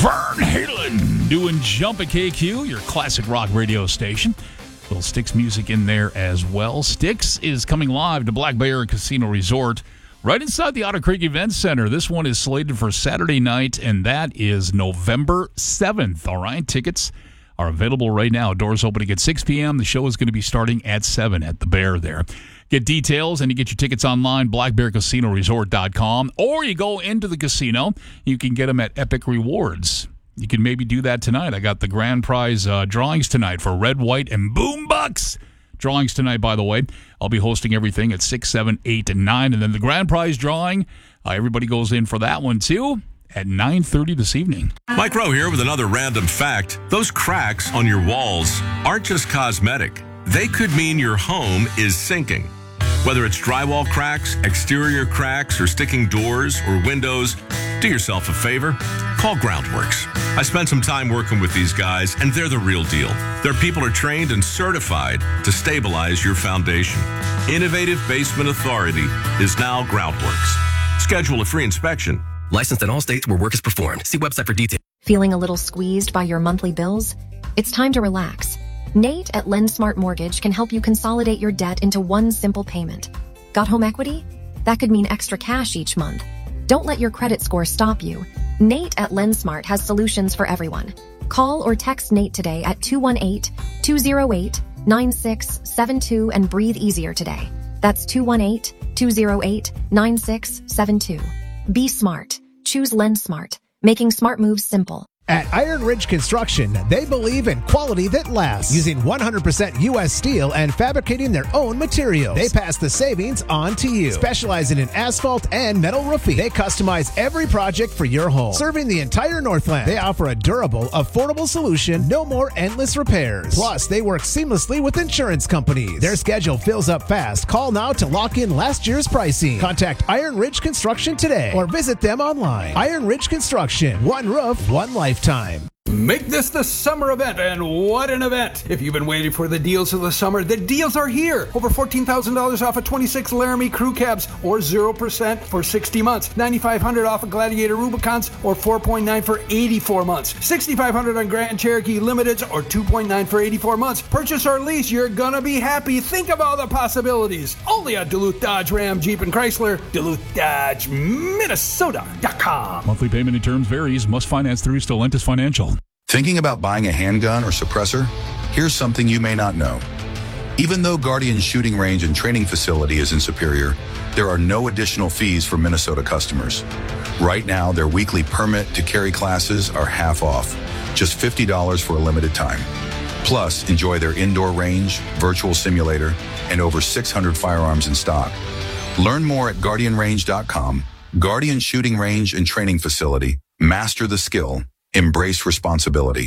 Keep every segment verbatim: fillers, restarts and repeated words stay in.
Vern Halen doing Jump at K Q, your classic rock radio station. Little Styx music in there as well. Styx is coming live to Black Bear Casino Resort right inside the Otter Creek Event Center. This one is slated for Saturday night, and that is November seventh. All right, tickets are available right now. Doors opening at six p.m. The show is going to be starting at seven at the Bear there. Get details and you get your tickets online, black bear casino resort dot com, or you go into the casino. You can get them at Epic Rewards. You can maybe do that tonight. I got the grand prize uh, drawings tonight for Red, White, and Boom Bucks. Drawings tonight, by the way. I'll be hosting everything at six, seven, eight, and nine. And then the grand prize drawing, uh, everybody goes in for that one, too, at nine thirty this evening. Mike Rowe here with another random fact. Those cracks on your walls aren't just cosmetic. They could mean your home is sinking. Whether it's drywall cracks, exterior cracks, or sticking doors or windows, do yourself a favor. Call Groundworks. I spent some time working with these guys, and they're the real deal. Their people are trained and certified to stabilize your foundation. Innovative Basement Authority is now Groundworks. Schedule a free inspection. Licensed in all states where work is performed. See website for details. Feeling a little squeezed by your monthly bills? It's time to relax. Nate at LendSmart Mortgage can help you consolidate your debt into one simple payment. Got home equity? That could mean extra cash each month. Don't let your credit score stop you. Nate at LendSmart has solutions for everyone. Call or text Nate today at two one eight, two oh eight, nine six seven two and breathe easier today. That's two one eight, two oh eight, nine six seven two. Be smart. Choose LendSmart, making smart moves simple. At Iron Ridge Construction, they believe in quality that lasts, using one hundred percent U S steel and fabricating their own materials. They pass the savings on to you. Specializing in asphalt and metal roofing, they customize every project for your home. Serving the entire Northland, they offer a durable, affordable solution, no more endless repairs. Plus, they work seamlessly with insurance companies. Their schedule fills up fast. Call now to lock in last year's pricing. Contact Iron Ridge Construction today or visit them online. Iron Ridge Construction, one roof, one lifetime. Make this the summer event, and what an event! If you've been waiting for the deals of the summer, the deals are here. Over fourteen thousand dollars off of twenty-six Laramie crew cabs, or zero percent for sixty months. nine thousand five hundred dollars off of Gladiator Rubicons, or four point nine for eighty-four months. six thousand five hundred dollars on Grand Cherokee Limiteds, or two point nine for eighty-four months. Purchase or lease, you're gonna be happy. Think of all the possibilities. Only at Duluth Dodge Ram Jeep and Chrysler, Duluth Dodge Minnesota dot com. Monthly payment and terms varies. Must finance through Stellantis Financial. Thinking about buying a handgun or suppressor? Here's something you may not know. Even though Guardian Shooting Range and Training Facility is in Superior, there are no additional fees for Minnesota customers. Right now, their weekly permit to carry classes are half off, just fifty dollars for a limited time. Plus, enjoy their indoor range, virtual simulator, and over six hundred firearms in stock. Learn more at guardian range dot com. Guardian Shooting Range and Training Facility. Master the skill. Embrace responsibility.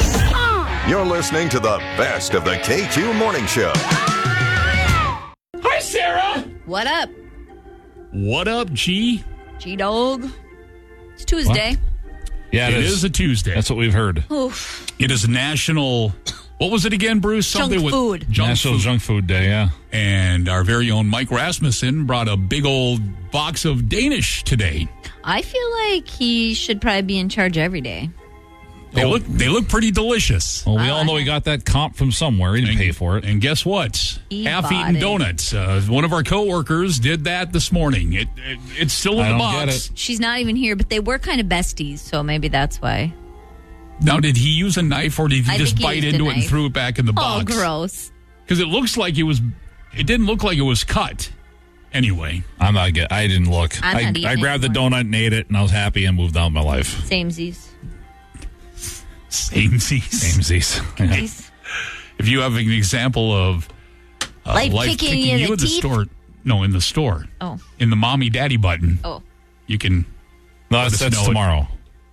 You're listening to the best of the K Q Morning Show. Hi, Sarah. What up? What up, G? G-Dog. It's Tuesday. What? Yeah, it, it is. is a Tuesday. That's what we've heard. Oof. It is National... What was it again, Bruce? Something Something with food. Junk National food. Junk Food Day, yeah. And our very own Mike Rasmussen brought a big old box of Danish today. I feel like he should probably be in charge every day. They Oh. look they look pretty delicious. Well, we I all like know he it. got that comp from somewhere. He didn't And- pay for it. And guess what? He Half-eaten bought it. donuts. Uh, one of our coworkers did that this morning. It, it It's still in I the don't box. get it. She's not even here, but they were kind of besties, so maybe that's why. Now, did he use a knife or did he I just think he bite used a into it and knife. threw it back in the Oh, box? gross. Because it looks like it was. It didn't look like it was cut. Anyway, I'm not get. I didn't look. I'm I, not eating I grabbed the anymore. donut and ate it, and I was happy and moved on with my life. Samesies. samesies. Samesies. Yeah. Cookies. If you have an example of uh, Life life kicking kicking you in you the in the teeth? store, no, in the store, Oh. in the mommy daddy button, Oh. you can. No, Let that's, us that's know it. tomorrow.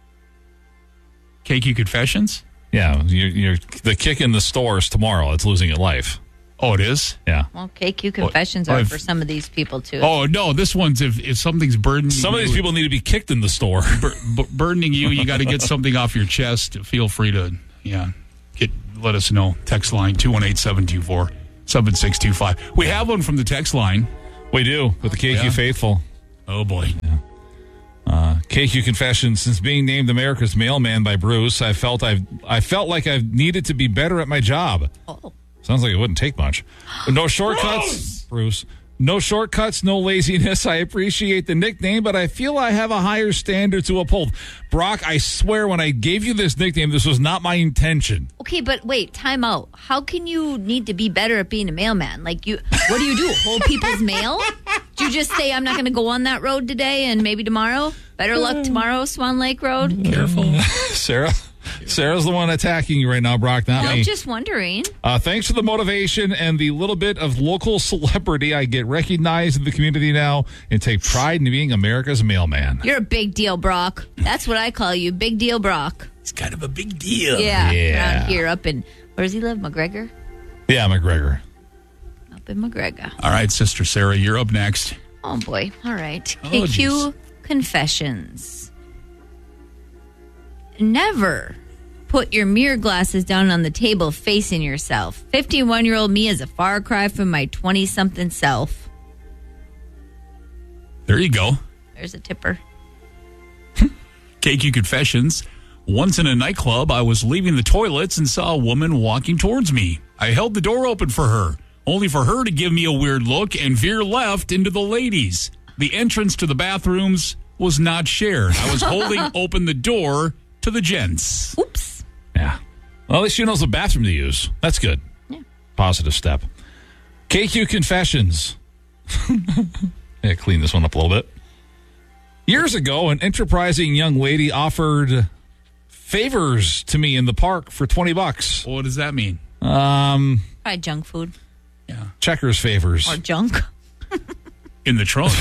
K Q Confessions? Yeah, you're, you're, the kick in the store is tomorrow. It's losing your life. Oh, it is? Yeah. Well, K Q confessions Oh, are if- for some of these people, too. Oh, no, this one's if, if something's burdening Some of you, these people need to be kicked in the store. bur- bur- burdening you, you got to get something off your chest. Feel free to, yeah, get let us know. Text line two one eight, seven two four, seven six two five. We have one from the text line. We do, with the K Q Yeah. faithful. Oh, boy. Uh, K Q confession: since being named America's Mailman by Bruce, I felt I've I felt like I've needed to be better at my job. Oh. Sounds like it wouldn't take much. No shortcuts, Bruce. Bruce. No shortcuts, no laziness. I appreciate the nickname, but I feel I have a higher standard to uphold. Brock, I swear when I gave you this nickname, this was not my intention. Okay, but wait, time out. How can you need to be better at being a mailman? Like, you, what do you do? Hold people's mail? Do you just say, I'm not going to go on that road today and maybe tomorrow? Better luck tomorrow, Swan Lake Road? Careful. Sarah? Sarah's the one attacking you right now, Brock, not no, me. I'm just wondering. Uh, thanks for the motivation and the little bit of local celebrity. I get recognized in the community now and take pride in being America's mailman. You're a big deal, Brock. That's what I call you, Big Deal Brock. It's kind of a big deal. Yeah, Yeah. around here up in, where does he live, McGregor? Yeah, McGregor. Up in McGregor. All right, Sister Sarah, you're up next. Oh, boy. All right. Oh, K Q geez. Confessions. Never put your mirror glasses down on the table facing yourself. fifty-one-year-old me is a far cry from my twenty-something self. There you go. There's a tipper. K Q Confessions. Once in a nightclub, I was leaving the toilets and saw a woman walking towards me. I held the door open for her, only for her to give me a weird look and veer left into the ladies. The entrance to the bathrooms was not shared. I was holding open the door to the gents. Oops. Yeah. Well, at least she knows the bathroom to use. That's good. Yeah. Positive step. K Q Confessions. Yeah, clean this one up a little bit. Years ago, an enterprising young lady offered favors to me in the park for twenty bucks. What does that mean? Um, Probably junk food. Yeah. Checkers favors. Or junk. In the trunk.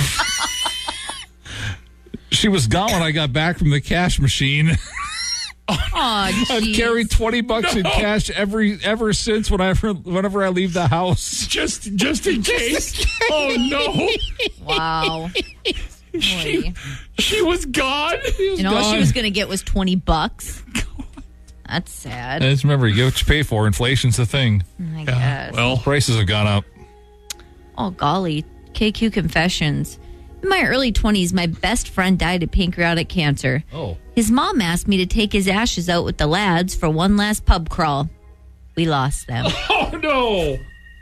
She was gone when I got back from the cash machine. Oh, I've carried twenty bucks in No. cash every ever since whenever whenever I leave the house. Just just in case. Oh, no. Wow. She, Boy. she was gone. You know, all she gone. was going to get was twenty bucks. That's sad. I just remember, you get what you pay for. Inflation's a thing. I guess. Well, Prices have gone up. Oh, golly. K Q Confessions. In my early twenties, my best friend died of pancreatic cancer. Oh. His mom asked me to take his ashes out with the lads for one last pub crawl. We lost them. oh, no.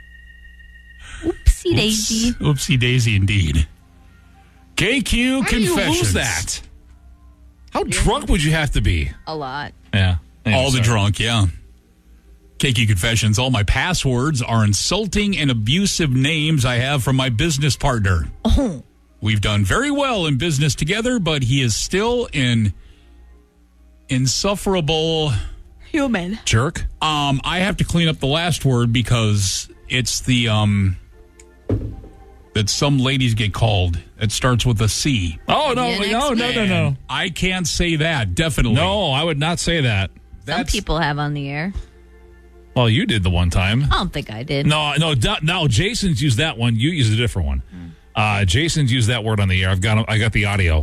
Oopsie daisy. Oopsie daisy indeed. K Q How do you Confessions. lose that? How drunk would you have to be? A lot. Yeah. Anyway, All the sorry. drunk, yeah. K Q Confessions. All my passwords are insulting and abusive names I have from my business partner. Oh. We've done very well in business together, but he is still an insufferable Human. Jerk. Um, I have to clean up the last word because it's the um that some ladies get called. It starts with a C. Oh, no. Yeah, No, no, next no, no. I can't say that, definitely. No, I would not say that. Some That's- people have on the air. Well, you did the one time. I don't think I did. No, no, do- no. Jason's used that one. You used a different one. Uh, Jason's used that word on the air. I've got. I got the audio.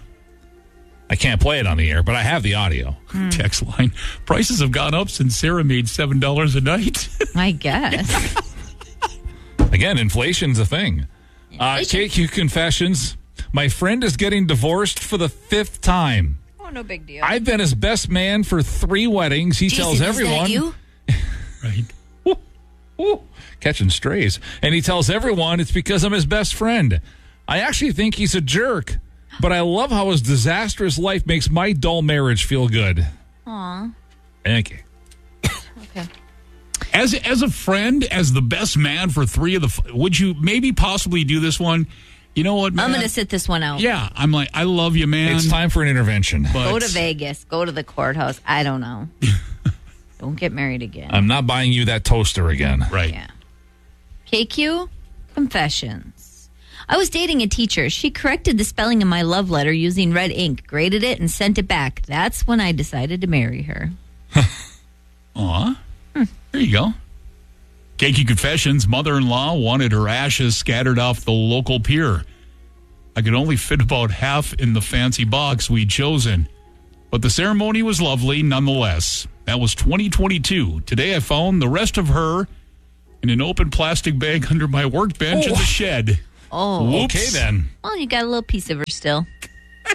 I can't play it on the air, but I have the audio. Text line. Prices have gone up since Sarah made seven dollars a night. I guess. Again, inflation's a thing. Uh, K Q Confessions. My friend is getting divorced for the fifth time. Oh, no big deal. I've been his best man for three weddings. He Jason, tells is that everyone. you? Right. Ooh, catching strays. And he tells everyone it's because I'm his best friend. I actually think he's a jerk, but I love how his disastrous life makes my dull marriage feel good. Aw. Thank you. Okay. As as a friend, as the best man for three of the, f- would you maybe possibly do this one? You know what, man? I'm going to sit this one out. Yeah, I'm like, I love you, man. It's time for an intervention. But Go to Vegas. Go to the courthouse. I don't know. Don't get married again. I'm not buying you that toaster again. Right. Yeah. K Q Confessions. I was dating a teacher. She corrected the spelling of my love letter using red ink, graded it, and sent it back. That's when I decided to marry her. Aw. There you go. K Q Confessions. Mother-in-law wanted her ashes scattered off the local pier. I could only fit about half in the fancy box we'd chosen. But the ceremony was lovely nonetheless. That was twenty twenty-two. Today I found the rest of her in an open plastic bag under my workbench in the shed. Oh. Whoops. Okay, then. Well, you got a little piece of her still.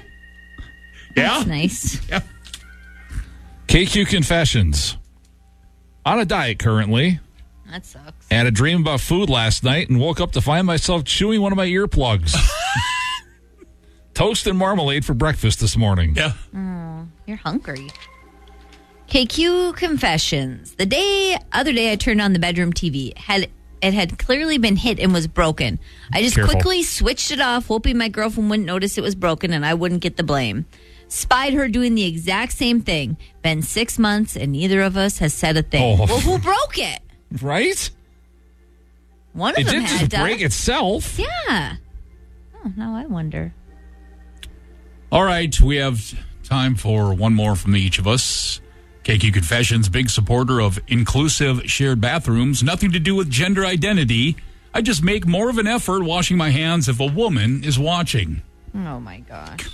Yeah. That's nice. Yeah. K Q Confessions. On a diet currently. That sucks. Had a dream about food last night and woke up to find myself chewing one of my earplugs. Toast and marmalade for breakfast this morning. Yeah. Oh, you're hungry. K Q Confessions. The day, other day, I turned on the bedroom T V. Had It had clearly been hit and was broken. I just Careful. quickly switched it off, hoping my girlfriend wouldn't notice it was broken and I wouldn't get the blame. Spied her doing the exact same thing. Been six months and neither of us has said a thing. Oh. Well, who broke it? Right? One of It them did had just to. break itself. Yeah. Oh, now I wonder. All right, we have time for one more from each of us. K Q Confessions, big supporter of inclusive shared bathrooms. Nothing to do with gender identity. I just make more of an effort washing my hands if a woman is watching. Oh, my gosh.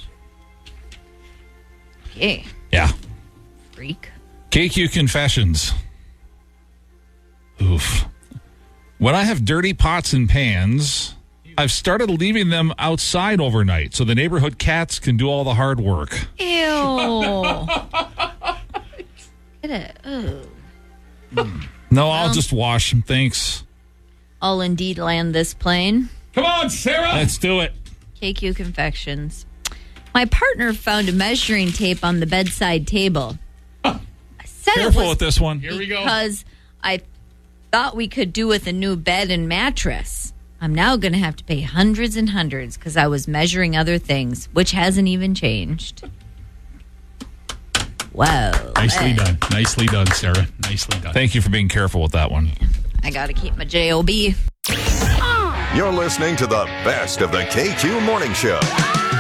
Okay. Yeah. Freak. K Q Confessions. Oof. When I have dirty pots and pans, I've started leaving them outside overnight so the neighborhood cats can do all the hard work. Ew. Get it. Oh. No, I'll just wash them. Thanks. I'll indeed land this plane. Come on, Sarah. Let's do it. K Q Confections. My partner found a measuring tape on the bedside table. I said Careful it was with this one. Here we go. because I thought we could do with a new bed and mattress. I'm now going to have to pay hundreds and hundreds because I was measuring other things, which hasn't even changed. Wow. Nicely done. Nicely done, Sarah. Nicely done. Thank you for being careful with that one. I got to keep my J O B. You're listening to the best of the K Q Morning Show.